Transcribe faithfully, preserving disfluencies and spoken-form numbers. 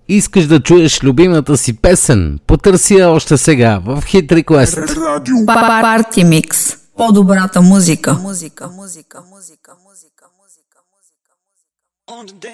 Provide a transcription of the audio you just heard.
Искаш да чуеш любимата си песен? Потърси я още сега в Hit Request. Парти микс. По-добрата музика. Музика, музика, музика, музика, музика, музика.